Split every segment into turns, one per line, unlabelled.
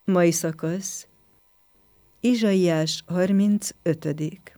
Mai szakasz, Ézsaiás 35.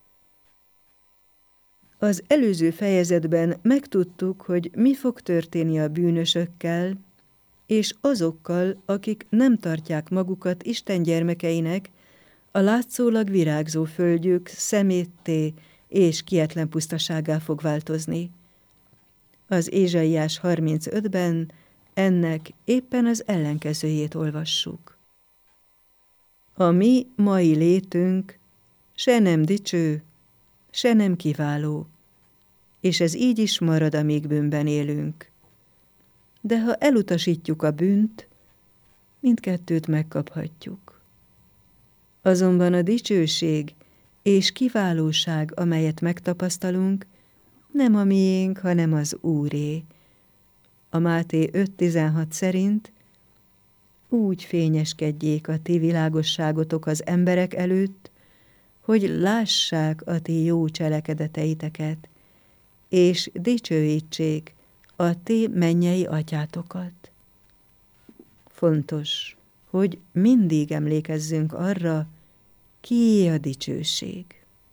Az előző fejezetben megtudtuk, hogy mi fog történni a bűnösökkel, és azokkal, akik nem tartják magukat Isten gyermekeinek, a látszólag virágzó földjük szemétté és kietlen pusztasággá fog változni. Az Ézsaiás 35-ben ennek éppen az ellenkezőjét olvassuk. A mi mai létünk se nem dicső, se nem kiváló, és ez így is marad, amíg bűnben élünk. De ha elutasítjuk a bűnt, mindkettőt megkaphatjuk. Azonban a dicsőség és kiválóság, amelyet megtapasztalunk, nem a miénk, hanem az Úré. A Máté 5.16 szerint: úgy fényeskedjék a ti világosságotok az emberek előtt, hogy lássák a ti jó cselekedeteiteket, és dicsőítsék a ti mennyei atyátokat. Fontos, hogy mindig emlékezzünk arra, kié a dicsőség.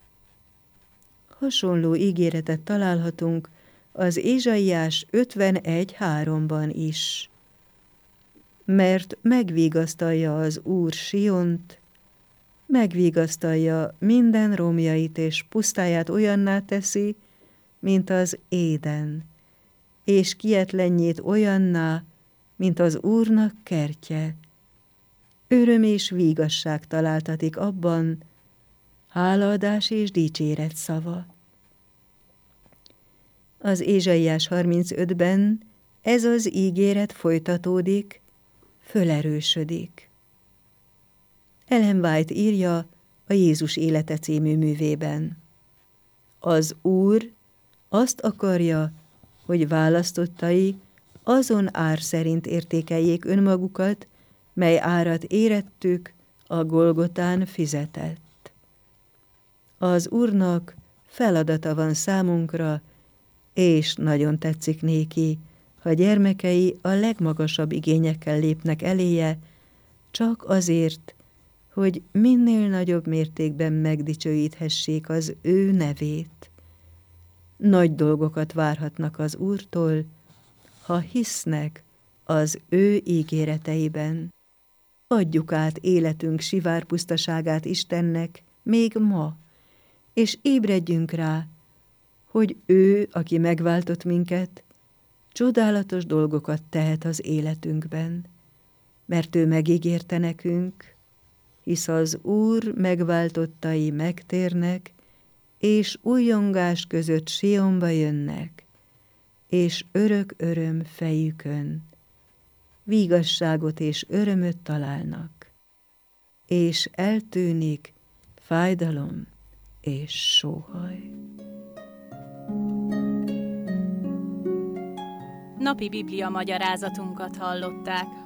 Hasonló ígéretet találhatunk az Ézsaiás 51.3-ban is. Mert megvigasztalja az Úr Siont, megvigasztalja minden romjait és pusztáját olyanná teszi, mint az Éden, és kietlenjét olyanná, mint az Úrnak kertje. Öröm és vígasság találtatik abban, hálaadás és dicséret szava. Az Ézsaiás 35-ben ez az ígéret folytatódik, fölerősödik. Ellen White írja a Jézus élete című művében: az Úr azt akarja, hogy választottai azon ár szerint értékeljék önmagukat, mely árat érettük a Golgotán fizetett. Az Úrnak feladata van számunkra, és nagyon tetszik néki, ha gyermekei a legmagasabb igényekkel lépnek eléje, csak azért, hogy minél nagyobb mértékben megdicsőíthessék az ő nevét. Nagy dolgokat várhatnak az Úrtól, ha hisznek az ő ígéreteiben. Adjuk át életünk sivárpusztaságát Istennek még ma, és ébredjünk rá, hogy ő, aki megváltott minket, csodálatos dolgokat tehet az életünkben, mert ő megígérte nekünk, hisz az Úr megváltottai megtérnek, és újongás között Sionba jönnek, és örök öröm fejükön, vígasságot és örömöt találnak, és eltűnik fájdalom és sóhaj.
Napi Biblia magyarázatunkat hallották.